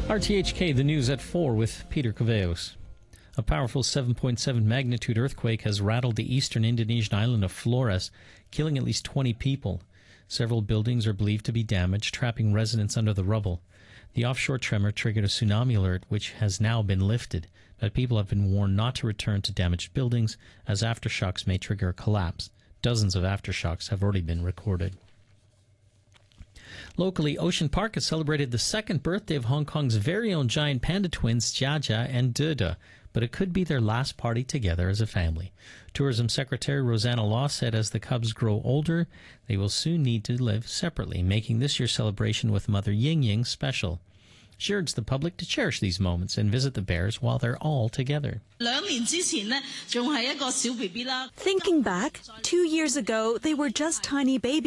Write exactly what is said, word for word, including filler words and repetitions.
R T H K, the news at four with Peter Caveos. A powerful seven point seven magnitude earthquake has rattled the eastern Indonesian island of Flores, killing at least twenty people. Several buildings are believed to be damaged, trapping residents under the rubble. The offshore tremor triggered a tsunami alert, which has now been lifted, but people have been warned not to return to damaged buildings, as aftershocks may trigger a collapse. Dozens of aftershocks have already been recorded. Locally, Ocean Park has celebrated the second birthday of Hong Kong's very own giant panda twins, Jia and Duda, but it could be their last party together as a family. Tourism Secretary Rosanna Law said as the cubs grow older, they will soon need to live separately, making this year's celebration with Mother Ying Ying special. She urged the public to cherish these moments and visit the bears while they're all together. Thinking back, two years ago, they were just tiny babies.